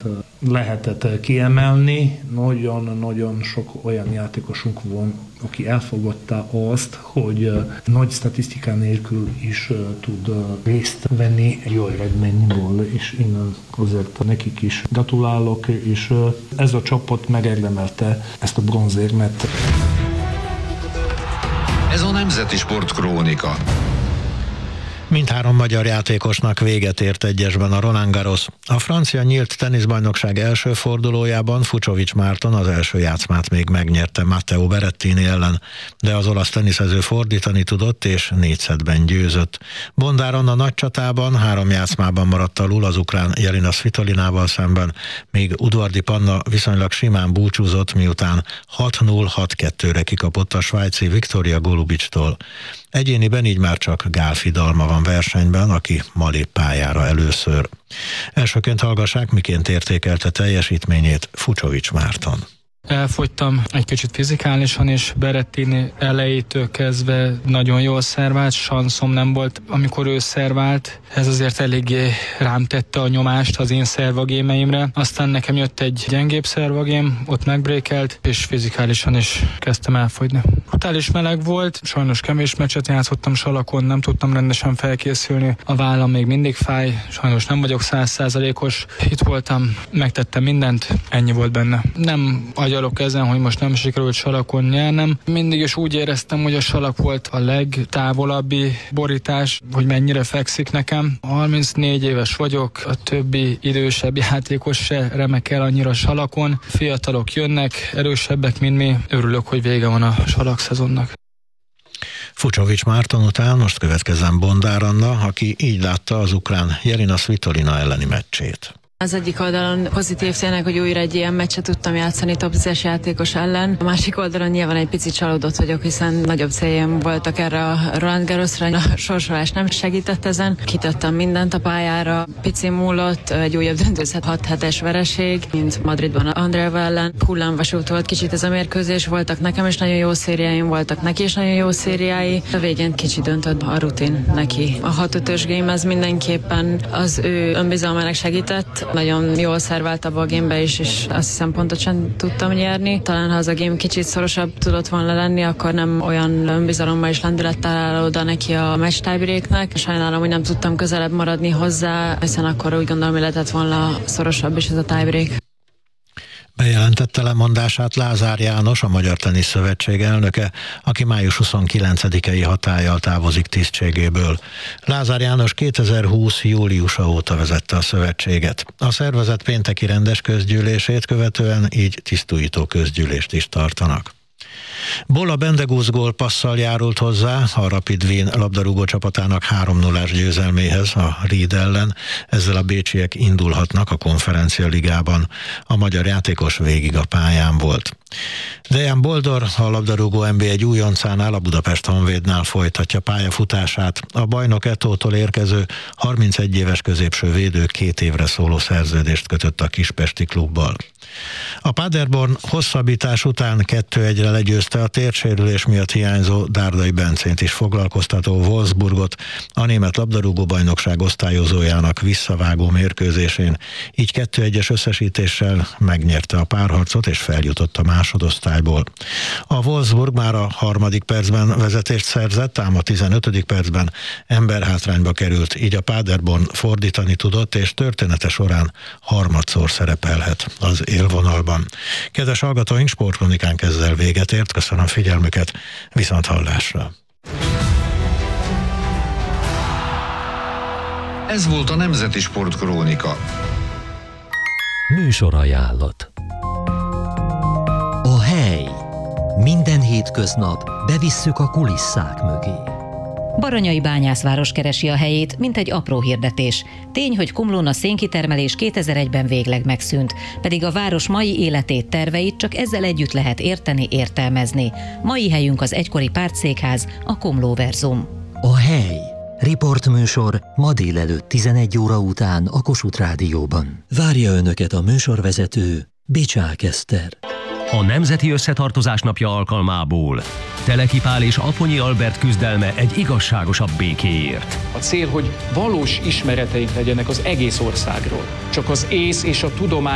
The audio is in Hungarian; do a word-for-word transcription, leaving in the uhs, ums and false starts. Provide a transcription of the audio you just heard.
lehetett kiemelni. Nagyon-nagyon sok olyan játékosunk van, aki elfogadta azt, hogy nagy statisztikán nélkül is tud részt venni jó eredményből, és innen azért nekik is gratulálok, és ez a csapat megérdemelte ezt a bronzérmet. Ez a Nemzeti Sport Krónika. Mindhárom magyar játékosnak véget ért egyesben a Roland Garros. A francia nyílt teniszbajnokság első fordulójában Fucsovics Márton az első játszmát még megnyerte Matteo Berrettini ellen, de az olasz teniszező fordítani tudott és négy szettben győzött. Bondáron a nagy csatában három játszmában maradt alul az ukrán Jelena Svitolinával szemben, míg Udvardi Panna viszonylag simán búcsúzott, miután hat null hat kettőre kikapott a svájci Viktoria Golubicstól. Egyéniben így már csak Gál Fidalma van versenyben, aki ma lép pályára először. Elsőként hallgassák, miként értékelte teljesítményét Fucsovics Márton. Elfogytam egy kicsit fizikálisan, és Berrettini elejétől kezdve nagyon jól szervált, sanszom nem volt, amikor ő szervált. Ez azért eléggé rám tette a nyomást az én szervagémeimre. Aztán nekem jött egy gyengébb szervagém, ott megbrékelt, és fizikálisan is kezdtem elfogyni. Brutális meleg volt, sajnos kevés meccset játszottam salakon, nem tudtam rendesen felkészülni. A vállam még mindig fáj, sajnos nem vagyok száz százalékos. Itt voltam, megtettem mindent, ennyi volt benne. Nem agyalok ezen, hogy most nem sikerült salakon nyernem. Mindig is úgy éreztem, hogy a salak volt a legtávolabbi borítás, hogy mennyire fekszik nekem. harmincnégy éves vagyok, a többi idősebb játékos se remekel annyira salakon. Fiatalok jönnek, erősebbek, mint mi. Örülök, hogy vége van a salak szezonnak. Fucsovics Márton után most következzen Bondár Anna, aki így látta az ukrán Jelena Svitolina elleni meccsét. Az egyik oldalon pozitív tényleg, hogy újra egy ilyen meccset tudtam játszani top tízes játékos ellen. A másik oldalon nyilván egy picit csalódott vagyok, hiszen nagyobb céljaim voltak erre a Roland Garrosra. A sorsolás nem segített ezen. Kitettem mindent a pályára. Pici múlott, egy újabb döntőzhet hat hetes vereség, mint Madridban Andreev ellen. Hullámvasút volt kicsit ez a mérkőzés, voltak nekem is nagyon jó szériáim, voltak neki is nagyon jó szériái. A végén kicsit döntött a rutin neki. A hat ötös game ez mindenképpen az ő önbizalmának segített. Nagyon jól szervált abba a gamebe is, és azt hiszem pontosan tudtam nyerni. Talán ha az a game kicsit szorosabb tudott volna lenni, akkor nem olyan önbizalommal és lendülettel áll oda neki a match tiebreaknek. Sajnálom, hogy nem tudtam közelebb maradni hozzá, hiszen akkor úgy gondolom, hogy lehetett volna szorosabb is ez a tiebreak. Bejelentette lemondását Lázár János, a Magyar Tenisz Szövetség elnöke, aki május huszonkilencedikei hatállyal távozik tisztségéből. Lázár János kétezer-húsz júliusa óta vezette a szövetséget. A szervezet pénteki rendes közgyűlését követően így tisztújító közgyűlést is tartanak. Bolla Bendegúz gólpasszal járult hozzá a Rapid Wien labdarúgó csapatának három nullás győzelméhez a Ried ellen, ezzel a bécsiek indulhatnak a Konferencia Ligában. A magyar játékos végig a pályán volt. Dejan Boldor, a labdarúgó en bé egy újoncánál, a Budapest Honvédnál folytatja pályafutását. A bajnok Etótól érkező harmincegy éves középső védő két évre szóló szerződést kötött a kispesti klubbal. A Paderborn hosszabbítás után kettő egyre legyőzte a térsérülés miatt hiányzó Dárdai Bencént is foglalkoztató Wolfsburgot a német labdarúgó-bajnokság osztályozójának visszavágó mérkőzésén, így kettő egyes összesítéssel megnyerte a párharcot és feljutott a másodosztályból. A Wolfsburg már a harmadik percben vezetést szerzett, ám a tizenötödik percben emberhátrányba került, így a Paderborn fordítani tudott, és története során harmadszor szerepelhet az élvonalban. Kedves hallgatóink, sportkronikánk ezzel véget ért, köszönöm figyelmüket, viszont hallásra! Ez volt a Nemzeti Sport Krónika. Műsorajánlat. A hely. Minden hétköznap bevisszük a kulisszák mögé. Baranyai bányászváros keresi a helyét, mint egy apró hirdetés. Tény, hogy Komlón a szénkitermelés kétezer-egyben végleg megszűnt, pedig a város mai életét, terveit csak ezzel együtt lehet érteni, értelmezni. Mai helyünk az egykori pártszékház, a Komlóverzum. A hely. Riportműsor ma délelőtt tizenegy óra után a Kossuth Rádióban. Várja Önöket a műsorvezető, Bicsák Eszter. A Nemzeti Összetartozás napja alkalmából Teleki Pál és Aponyi Albert küzdelme egy igazságosabb békéért. A cél, hogy valós ismereteink legyenek az egész országról. Csak az ész és a tudomány